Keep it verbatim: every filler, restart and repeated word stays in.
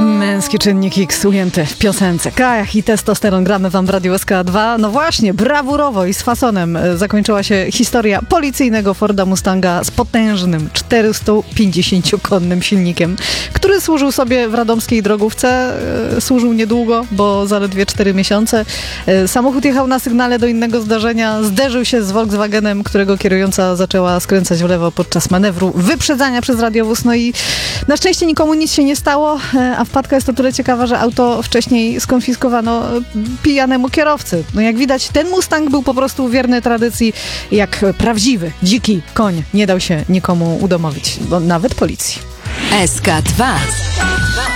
Męski czynnik X ujęty w piosence Kajach i testosteron gramy wam w Radio S K dwa. No właśnie, brawurowo i z fasonem zakończyła się historia policyjnego Forda Mustanga z potężnym czterystupięćdziesięciokonnym silnikiem, który służył sobie w radomskiej drogówce. Służył niedługo, bo zaledwie cztery miesiące. Samochód jechał na sygnale do innego zdarzenia, zderzył się z Volkswagenem, którego kierująca zaczęła skręcać w lewo podczas manewru wyprzedzania przez radiowóz. No i na szczęście nikomu nic się nie stało, a wpadka jest o tyle ciekawa, że auto wcześniej skonfiskowano pijanemu kierowcy. No jak widać, ten Mustang był po prostu wierny tradycji, jak prawdziwy, dziki koń. Nie dał się nikomu udomowić, bo nawet policji. S K dwa.